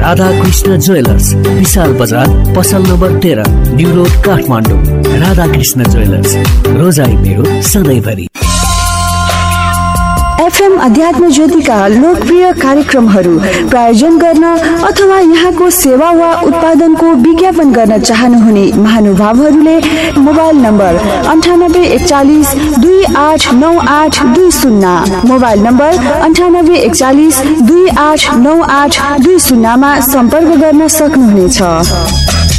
Radhakrishna jewellers, विशाल बजार, पसल number 13, new road, Kathmandu. Radhakrishna jewellers, रोजाई मेरो सधैँभरि। एफएम अध्यात्म ज्योतिका लोकप्रिय कार्यक्रमहरू प्रायोजन गर्न अथवा यहाँको सेवा वा उत्पादनको विज्ञापन गर्न चाहनुहुने महानुभावहरूले मोबाइल नम्बर 9841 289820, मोबाइल नम्बर 9841 289820 मा सम्पर्क गर्न सक्नुहुनेछ।